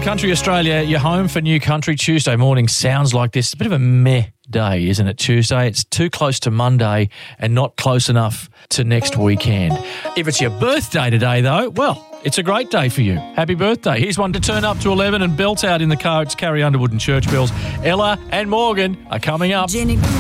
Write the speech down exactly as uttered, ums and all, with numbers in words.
Country Australia, you're home for New Country. Tuesday morning sounds like this. It's a bit of a meh day, isn't it, Tuesday? It's too close to Monday and not close enough to next weekend. If it's your birthday today, though, well, it's a great day for you. Happy birthday. Here's one to turn up to eleven and belt out in the car. It's Carrie Underwood and Church Bells. Ella and Morgan are coming up. Jenny